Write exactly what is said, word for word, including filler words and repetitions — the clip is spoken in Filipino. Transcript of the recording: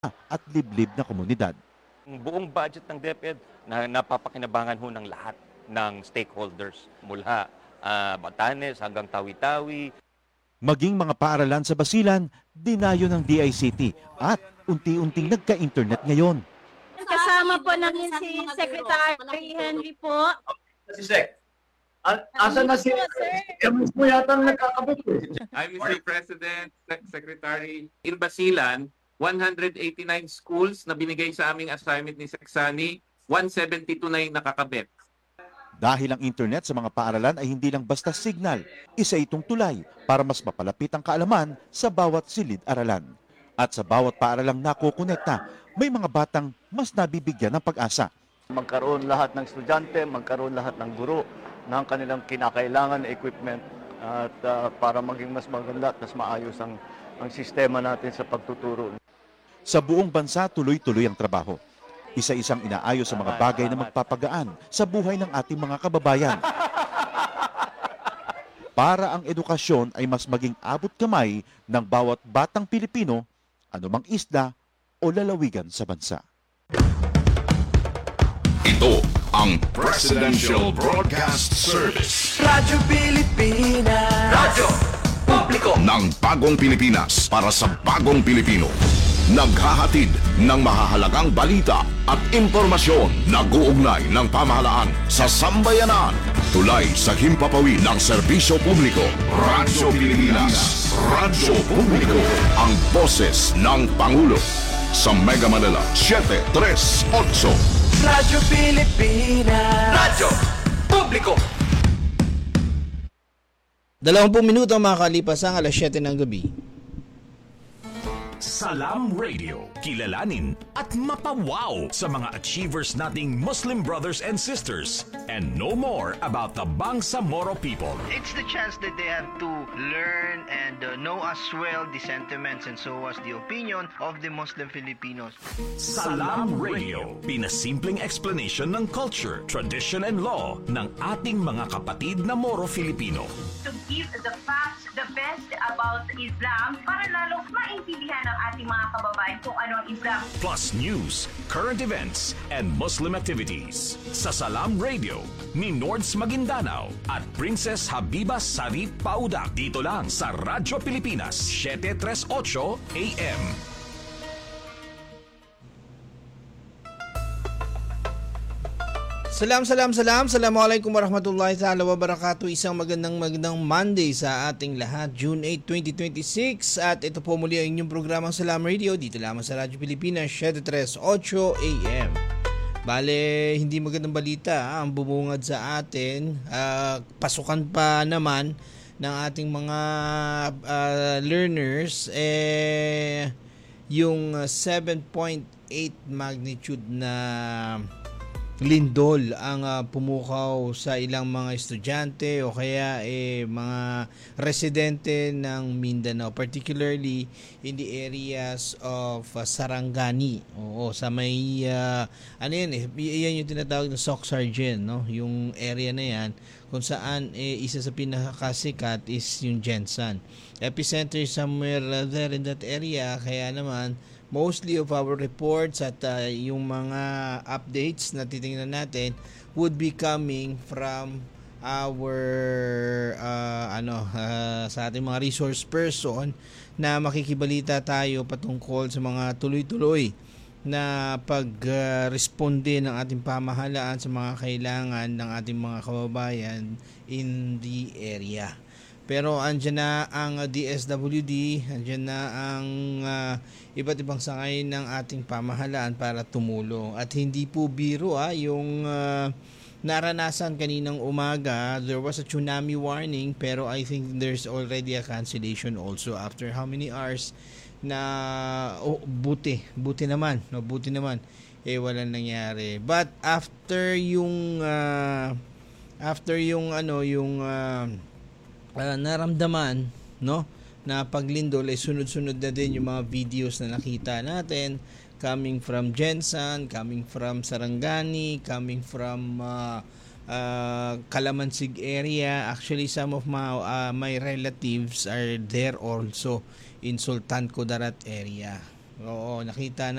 at liblib na komunidad. Ang buong budget ng DepEd na napapakinabangan ho ng lahat ng stakeholders mula uh, Batanes hanggang Tawi-Tawi. Maging mga paaralan sa Basilan, dinayo ng D I C T at unti-unting nagka-internet ngayon. Kasama po namin si Secretary Henry po. Si Sec. Asa na si Emus mo yata nagkakabit eh. I'm Mister President, Sec- Secretary. In Basilan, one hundred eighty-nine schools na binigay sa aming assignment ni Seksani, one seventy-two na yung nakakabit. Dahil ang internet sa mga paaralan ay hindi lang basta signal, isa itong tulay para mas mapalapit ang kaalaman sa bawat silid-aralan. At sa bawat paaralang nakukonekta, may mga batang mas nabibigyan ng pag-asa. Magkaroon lahat ng estudyante, magkaroon lahat ng guro ng kanilang kinakailangan na equipment at uh, para maging mas maganda at mas maayos ang, ang sistema natin sa pagtuturo. Sa buong bansa, tuloy-tuloy ang trabaho. Isa-isang inaayos sa mga bagay na magpapagaan sa buhay ng ating mga kababayan. Para ang edukasyon ay mas maging abot kamay ng bawat batang Pilipino, anumang isla o lalawigan sa bansa. Ito ang Presidential Broadcast Service. Radyo Pilipinas. Radyo Publiko ng bagong Pilipinas para sa bagong Pilipino. Naghahatid ng mahahalagang balita at impormasyon na guugnay ng pamahalaan sa sambayanan. Tulay sa himpapawid ng serbisyo publiko. Radyo Pilipinas. Radyo Publiko. Ang boses ng Pangulo. Sa Mega Manila, seven three eight. Radyo Pilipinas. Radyo Publiko. Dalawampung minuto makakalipas ang alas siyete ng gabi. Salam Radio, kilalanin at mapawaw sa mga achievers nating Muslim brothers and sisters and know more about the Bangsamoro people. It's the chance that they have to learn and uh, know as well the sentiments and so as the opinion of the Muslim Filipinos. Salam Radio, pinasimpleng explanation ng culture, tradition and law ng ating mga kapatid na Moro Filipino. To give the facts, the best about Islam para lalo maintindihan ng ating mga kababayan kung ano ang Islam. Plus news, current events, and Muslim activities. Sa Salam Radio, ni Nords Maguindanao at Princess Habiba Sarip Paudak. Dito lang sa Radyo Pilipinas, seven three eight A M. Salam, salam, salam. Assalamualaikum warahmatullahi ta'ala wabarakatuh. Isang magandang magandang Monday sa ating lahat. June eighth, twenty twenty-six. At ito po muli ang inyong programang Salam Radio. Dito lamang sa Radyo Pilipinas, seven three eight A M. Bale, hindi magandang balita ang bumungad sa atin. Uh, pasukan pa naman ng ating mga uh, learners. Eh, yung seven point eight magnitude na lindol ang uh, pumukaw sa ilang mga estudyante o kaya eh, mga residente ng Mindanao, particularly in the areas of uh, Sarangani. Oo, sa may uh, ano yan eh, yan yung tinatawag na Soc Sargent, no? Yung area na yan kung saan eh, isa sa pinakasikat is yung Jensan. Epicenter somewhere uh, there in that area, kaya naman mostly of our reports at uh, yung mga updates na titingnan natin would be coming from our uh, ano uh, sa ating mga resource person na makikibalita tayo patungkol sa mga tuloy-tuloy na pag-responde uh, ng ating pamahalaan sa mga kailangan ng ating mga kababayan in the area. Pero andyan na ang D S W D, andyan na ang uh, iba't ibang sangay ng ating pamahalaan para tumulong. At hindi po biro ah, yung uh, naranasan kaninang umaga. There was a tsunami warning pero I think there's already a cancellation also after how many hours na oh, buti, buti naman, no, buti naman eh walang nangyari. But after yung uh, after yung ano yung uh, Uh, naramdaman no na paglindol ay sunod-sunod na din yung mga videos na nakita natin coming from Jensan, coming from Sarangani, coming from uh, uh, Calamansig area. Actually some of my uh, my relatives are there also in Sultan Kudarat area. Oo, nakita